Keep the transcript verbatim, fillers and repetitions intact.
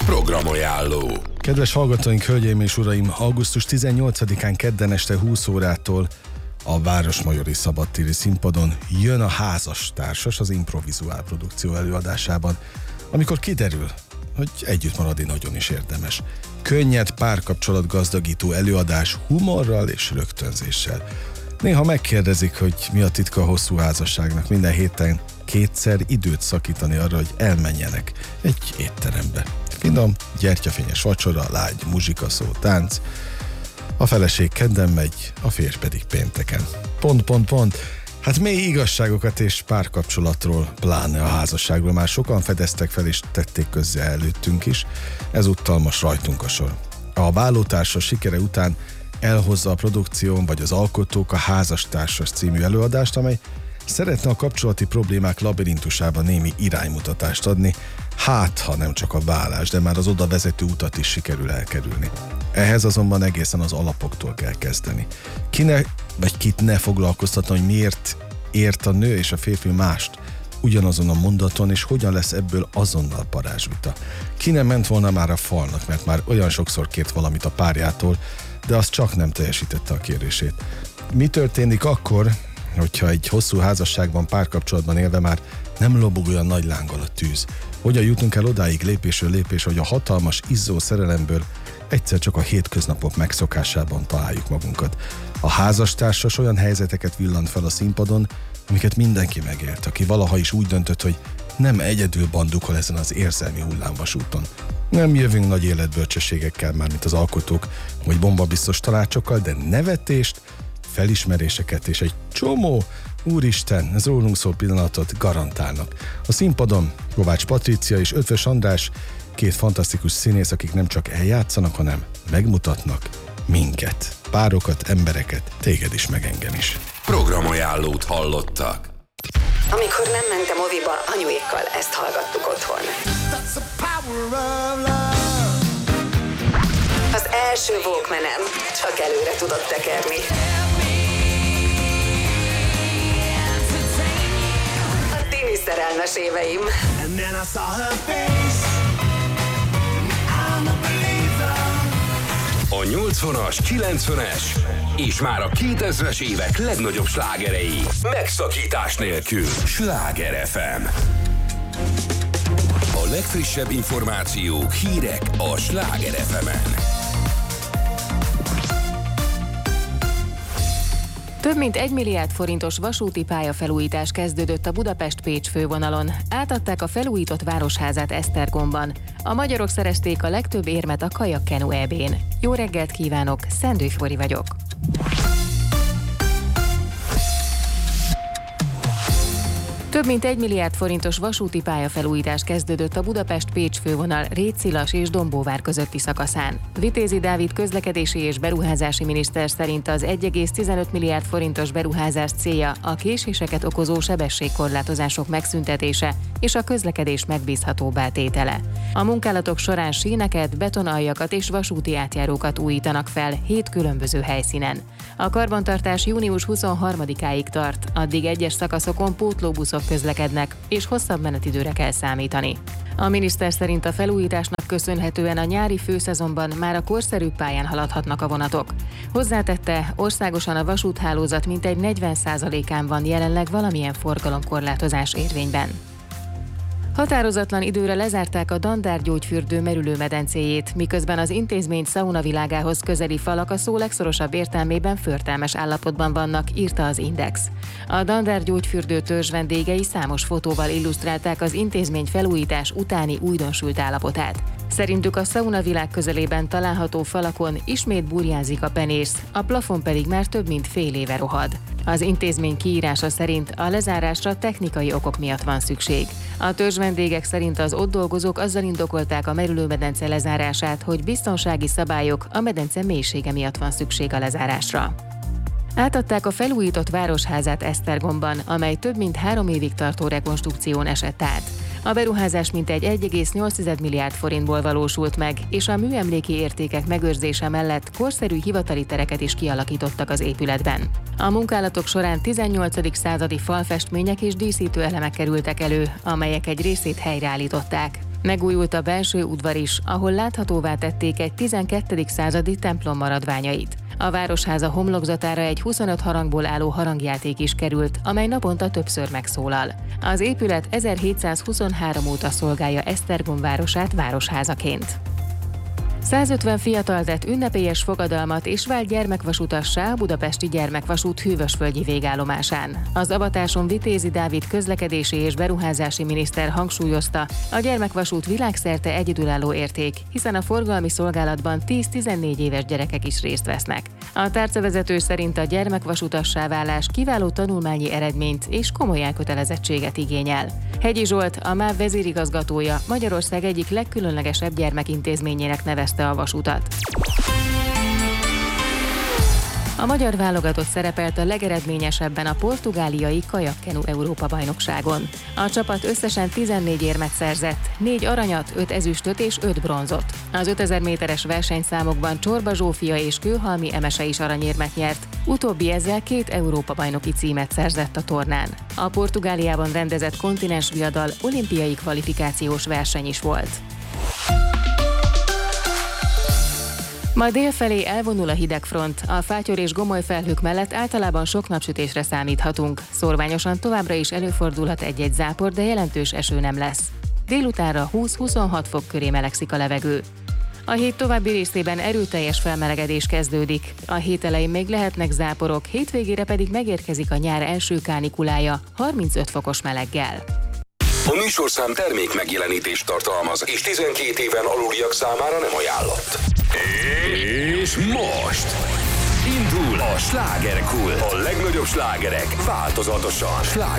Programajánló. Kedves hallgatóink, hölgyeim és uraim, augusztus tizennyolcadikán kedden este húsz órától a Városmajori Szabadtéri Színpadon jön a Házas Társas az improvizuál produkció előadásában, amikor kiderül, hogy együtt maradni nagyon is érdemes. Könnyed, párkapcsolat gazdagító előadás humorral és rögtönzéssel. Néha megkérdezik, hogy mi a titka a hosszú házasságnak, minden héten kétszer időt szakítani arra, hogy elmenjenek egy étterembe. Finom, gyertyafényes vacsora, lágy muzsika, szó, tánc. A feleség kedden megy, a férj pedig pénteken. Pont, pont, pont. Hát mély igazságokat és párkapcsolatról, pláne a házasságról már sokan fedeztek fel és tették közzé előttünk is. Ezúttal most rajtunk a sor. A Vállótársas sikere után elhozza a produkción vagy az alkotók a Házastársas című előadást, amely szeretne a kapcsolati problémák labirintusában némi iránymutatást adni, hát ha nem csak a válás, de már az oda vezető utat is sikerül elkerülni. Ehhez azonban egészen az alapoktól kell kezdeni. Ki ne, vagy kit ne foglalkoztatna, hogy miért ért a nő és a férfi mást ugyanazon a mondaton, és hogyan lesz ebből azonnal parázsvita. Ki nem ment volna már a falnak, mert már olyan sokszor kért valamit a párjától, de az csak nem teljesítette a kérését. Mi történik akkor, hogyha egy hosszú házasságban, párkapcsolatban élve már nem lobog olyan nagy lánggal a tűz? Hogyan jutunk el odáig lépésről lépés, hogy a hatalmas, izzó szerelemből egyszer csak a hétköznapok megszokásában találjuk magunkat? A Házastársas olyan helyzeteket villant fel a színpadon, amiket mindenki megélt, aki valaha is úgy döntött, hogy nem egyedül bandukol ezen az érzelmi hullámvasúton. Nem jövünk nagy életbölcsességekkel már, mint az alkotók, vagy bombabiztos tanácsokkal, de nevetést, felismeréseket és egy csomó, úristen, ez rólunk szól pillanatot garantálnak. A színpadon Kovács Patrícia és Ötvös András, két fantasztikus színész, akik nem csak eljátszanak, hanem megmutatnak minket, párokat, embereket, téged is, meg engem is. Programajánlót hallottak. Amikor nem mentem moviba, anyuékkal ezt hallgattuk otthon. Az első Walkmanem csak előre tudott tekerni. A tini szerelmes éveim. A nyolcvanas, kilencvenes és már a kétezres évek legnagyobb slágerei megszakítás nélkül. Sláger ef em. A legfrissebb információk, hírek a Sláger ef emen. Több mint egy milliárd forintos vasúti pályafelújítás kezdődött a Budapest-Pécs fővonalon. Átadták a felújított városházát Esztergomban. A magyarok szerezték a legtöbb érmet a Kajak-Kenu é bén. Jó reggelt kívánok, Szendő Flori vagyok. Több mint egy milliárd forintos vasúti pályafelújítás kezdődött a Budapest-Pécs fővonal Rétszilas és Dombóvár közötti szakaszán. Vitézi Dávid közlekedési és beruházási miniszter szerint az egy egész tizenöt milliárd forintos beruházás célja a késéseket okozó sebességkorlátozások megszüntetése és a közlekedés megbízhatóbbá tétele. A munkálatok során síneket, betonaljakat és vasúti átjárókat újítanak fel hét különböző helyszínen. A karbantartás június huszonharmadikáig tart, addig egyes szakaszokon pótlóbuszok közlekednek, és hosszabb menetidőre kell számítani. A miniszter szerint a felújításnak köszönhetően a nyári főszezonban már a korszerűbb pályán haladhatnak a vonatok. Hozzátette, országosan a vasúthálózat mintegy negyven százalékán van jelenleg valamilyen forgalomkorlátozás érvényben. Határozatlan időre lezárták a Dandár gyógyfürdő merülőmedencéjét, miközben az intézmény szaunavilágához közeli falak a szó legszorosabb értelmében förtelmes állapotban vannak, írta az Index. A Dandár gyógyfürdő törzs vendégei számos fotóval illusztrálták az intézmény felújítás utáni újdonsült állapotát. Szerintük a szaunavilág közelében található falakon ismét burjánzik a penész, a plafon pedig már több mint fél éve rohad. Az intézmény kiírása szerint a lezárásra technikai okok miatt van szükség. A törzs vendégek szerint az ott dolgozók azzal indokolták a merülőmedence lezárását, hogy biztonsági szabályok, a medence mélysége miatt van szükség a lezárásra. Átadták a felújított városházát Esztergomban, amely több mint három évig tartó rekonstrukción esett át. A beruházás mintegy egy egész nyolc milliárd forintból valósult meg, és a műemléki értékek megőrzése mellett korszerű hivatali tereket is kialakítottak az épületben. A munkálatok során tizennyolcadik századi falfestmények és díszítő elemek kerültek elő, amelyek egy részét helyreállították. Megújult a belső udvar is, ahol láthatóvá tették egy tizenkettedik századi templom maradványait. A Városháza homlokzatára egy huszonöt harangból álló harangjáték is került, amely naponta többször megszólal. Az épület ezerhétszázhuszonhárom óta szolgálja Esztergom városát városházaként. százötven fiatal tett ünnepélyes fogadalmat és vált gyermekvasutassá a budapesti gyermekvasút hűvösvölgyi végállomásán. Az avatáson Vitézi Dávid közlekedési és beruházási miniszter hangsúlyozta, a gyermekvasút világszerte egyedülálló érték, hiszen a forgalmi szolgálatban tíz-tizennégy éves gyerekek is részt vesznek. A tárcavezető szerint a gyermekvasutassá válás kiváló tanulmányi eredményt és komoly elkötelezettséget igényel. Hegyi Zsolt, a MÁV vezérigazgatója, Magyarország egyik legkülönlegesebb gyermekintézményének nevezte a vasutat. A magyar válogatott szerepelt a legeredményesebben a portugáliai kajakkenu Európa-bajnokságon. A csapat összesen tizennégy érmet szerzett, négy aranyat, öt ezüstöt és öt bronzot. Az ötezer méteres versenyszámokban Csorba Zsófia és Kőhalmi Emese is aranyérmet nyert, utóbbi ezzel két Európa-bajnoki címet szerzett a tornán. A Portugáliában rendezett kontinensviadal olimpiai kvalifikációs verseny is volt. Ma délfelé elvonul a hidegfront, a fátyor és gomoly felhők mellett általában sok napsütésre számíthatunk. Szórványosan továbbra is előfordulhat egy-egy zápor, de jelentős eső nem lesz. Délutánra húsz-huszonhat fok köré melegszik a levegő. A hét további részében erőteljes felmelegedés kezdődik. A hét elején még lehetnek záporok, hétvégére pedig megérkezik a nyár első kánikulája, harmincöt fokos meleggel. A műsorszám termék megjelenítést tartalmaz, és tizenkét éven aluliak számára nem ajánlott. És most indul a Slágerkult. A legnagyobb slágerek változatosan. Sláger